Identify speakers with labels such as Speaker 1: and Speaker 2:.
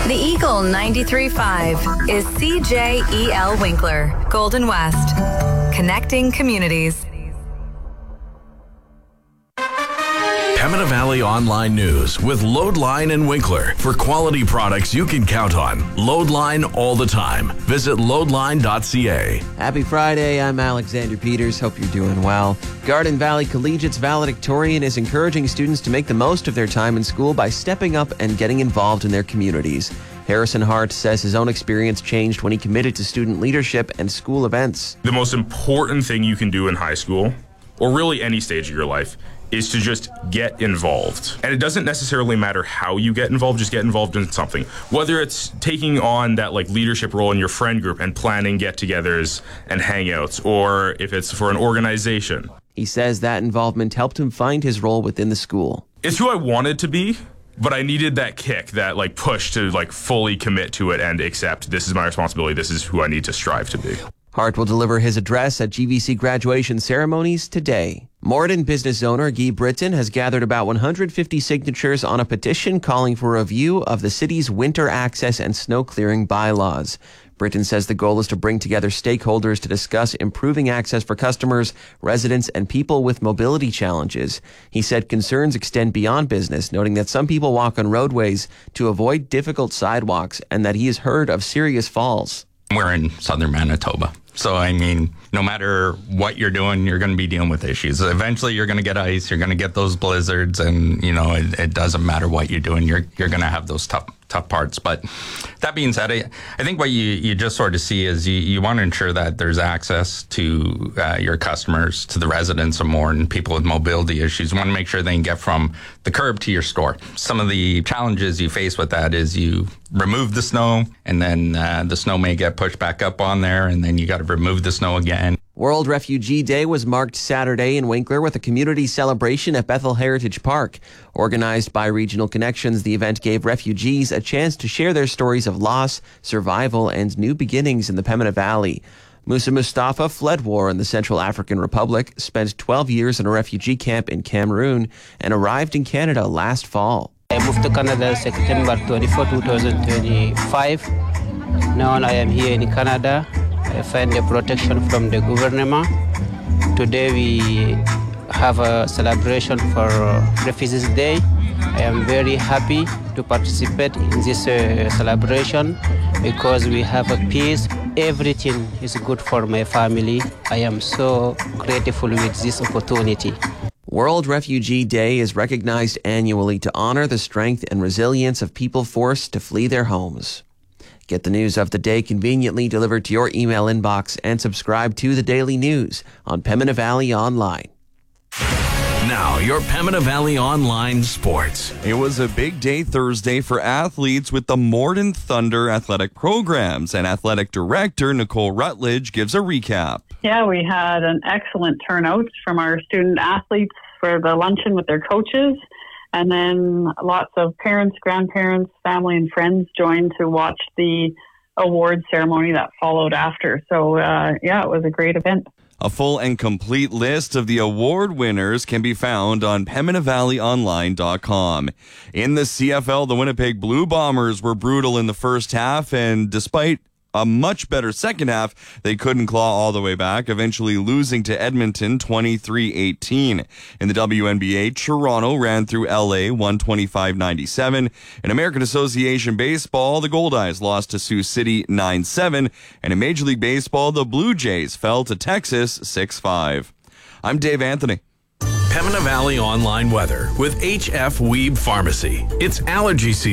Speaker 1: The Eagle 93.5 is CJEL Winkler, Golden West. Connecting communities.
Speaker 2: Pembina Valley Online News with Loadline and Winkler. For quality products you can count on. Loadline all the time. Visit loadline.ca.
Speaker 3: Happy Friday. I'm Alexander Peters. Hope you're doing well. Garden Valley Collegiate's valedictorian is encouraging students to make the most of their time in school by stepping up and getting involved in their communities. Harrison Hart says his own experience changed when he committed to student leadership and school events.
Speaker 4: The most important thing you can do in high school, or really any stage of your life, is to just get involved. And it doesn't necessarily matter how you get involved, just get involved in something. Whether it's taking on that leadership role in your friend group and planning get-togethers and hangouts, or if it's for an organization.
Speaker 3: He says that involvement helped him find his role within the school.
Speaker 4: It's who I wanted to be, but I needed that kick, that push to fully commit to it and accept this is my responsibility, this is who I need to strive to be.
Speaker 3: Hart will deliver his address at GVC graduation ceremonies today. Morden business owner Guy Britton has gathered about 150 signatures on a petition calling for a review of the city's winter access and snow clearing bylaws. Britton says the goal is to bring together stakeholders to discuss improving access for customers, residents, and people with mobility challenges. He said concerns extend beyond business, noting that some people walk on roadways to avoid difficult sidewalks and that he has heard of serious falls.
Speaker 5: We're in southern Manitoba. So, no matter what you're doing, you're going to be dealing with issues. Eventually, you're going to get ice, you're going to get those blizzards, and, it doesn't matter what you're doing. You're going to have those tough parts. But that being said, I think what you just sort of see is you want to ensure that there's access to your customers, to the residents of Morden, people with mobility issues. You want to make sure they can get from the curb to your store. Some of the challenges you face with that is you remove the snow, and then the snow may get pushed back up on there, and then you got to remove the snow again.
Speaker 3: World Refugee Day was marked Saturday in Winkler with a community celebration at Bethel Heritage Park. Organized by Regional Connections, the event gave refugees a chance to share their stories of loss, survival, and new beginnings in the Pembina Valley. Musa Mustafa fled war in the Central African Republic, spent 12 years in a refugee camp in Cameroon, and arrived in Canada last fall.
Speaker 6: I moved to Canada September 24, 2025. Now I am here in Canada. I find the protection from the government. Today we have a celebration for Refugees Day. I am very happy to participate in this celebration because we have a peace. Everything is good for my family. I am so grateful with this opportunity.
Speaker 3: World Refugee Day is recognized annually to honor the strength and resilience of people forced to flee their homes. Get the news of the day conveniently delivered to your email inbox and subscribe to the Daily News on Pembina Valley Online.
Speaker 2: Now, your Pembina Valley Online sports.
Speaker 7: It was a big day Thursday for athletes with the Morden Thunder athletic programs, and athletic director Nicole Rutledge gives a recap.
Speaker 8: Yeah, we had an excellent turnout from our student athletes for the luncheon with their coaches. And then lots of parents, grandparents, family, and friends joined to watch the award ceremony that followed after. So, it was a great event.
Speaker 7: A full and complete list of the award winners can be found on PembinaValleyOnline.com. In the CFL, the Winnipeg Blue Bombers were brutal in the first half, and despite a much better second half, they couldn't claw all the way back, eventually losing to Edmonton 23-18. In the WNBA, Toronto ran through LA 125-97. In American Association Baseball, the Goldeyes lost to Sioux City 9-7. And in Major League Baseball, the Blue Jays fell to Texas 6-5. I'm Dave Anthony.
Speaker 2: Pembina Valley Online weather with HF Weeb Pharmacy. It's allergy season.